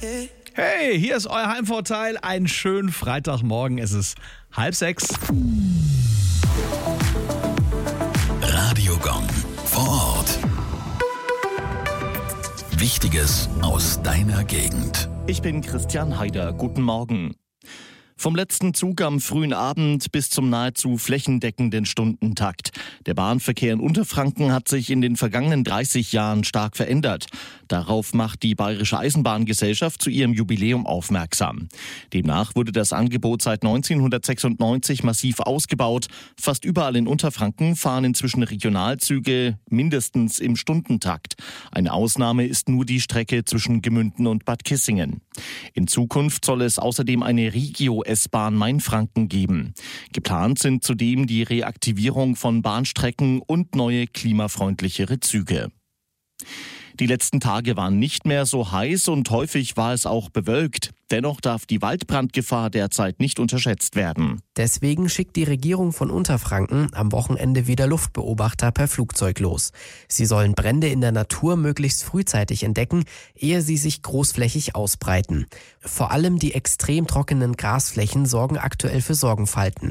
Hey, hier ist euer Heimvorteil. Einen schönen Freitagmorgen. Es ist 5:30. Radiogon vor Ort. Wichtiges aus deiner Gegend. Ich bin Christian Haider. Guten Morgen. Vom letzten Zug am frühen Abend bis zum nahezu flächendeckenden Stundentakt. Der Bahnverkehr in Unterfranken hat sich in den vergangenen 30 Jahren stark verändert. Darauf macht die Bayerische Eisenbahngesellschaft zu ihrem Jubiläum aufmerksam. Demnach wurde das Angebot seit 1996 massiv ausgebaut. Fast überall in Unterfranken fahren inzwischen Regionalzüge mindestens im Stundentakt. Eine Ausnahme ist nur die Strecke zwischen Gemünden und Bad Kissingen. In Zukunft soll es außerdem eine Regio-S-Bahn Mainfranken geben. Geplant sind zudem die Reaktivierung von Bahnstrecken und neue klimafreundlichere Züge. Die letzten Tage waren nicht mehr so heiß und häufig war es auch bewölkt. Dennoch darf die Waldbrandgefahr derzeit nicht unterschätzt werden. Deswegen schickt die Regierung von Unterfranken am Wochenende wieder Luftbeobachter per Flugzeug los. Sie sollen Brände in der Natur möglichst frühzeitig entdecken, ehe sie sich großflächig ausbreiten. Vor allem die extrem trockenen Grasflächen sorgen aktuell für Sorgenfalten.